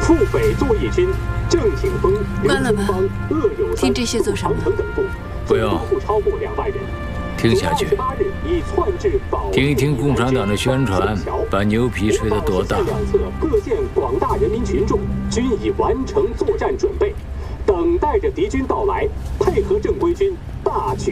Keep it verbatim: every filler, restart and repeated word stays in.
处北作义军郑景峰、刘关了吧。 春芳、鄂有三、 听这些做什么？ 长城等部， 不用， 不超过两万人。 听下去，听一听共产党的宣传，把牛皮吹得多大。 两侧各县广大人民群众均已完成作战准备，等待着敌军到来，配合正规军大举。